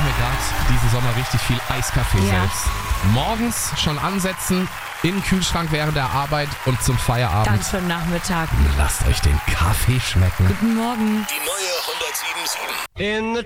mir gerade diesen Sommer richtig viel Eiskaffee selbst. Morgens schon ansetzen, in den Kühlschrank während der Arbeit und zum Feierabend. Dann schon Nachmittag. Lasst euch den Kaffee schmecken. Guten Morgen. Die neue 107.7. In the